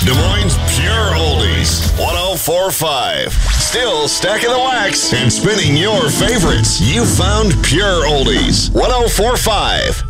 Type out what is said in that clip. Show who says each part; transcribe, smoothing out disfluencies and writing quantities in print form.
Speaker 1: Des Moines Pure Oldies, 104.5. Still stacking the wax and spinning your favorites. You found Pure Oldies, 104.5.